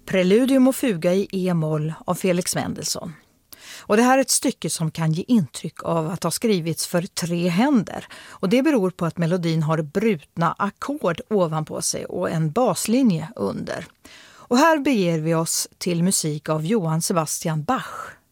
Preludium och fuga i E-moll av Felix Mendelssohn. Och det här är ett stycke som kan ge intryck av att ha skrivits för 3 händer. Och det beror på att melodin har brutna ackord ovanpå sig och en baslinje under. Och här beger vi oss till musik av Johann Sebastian Bach.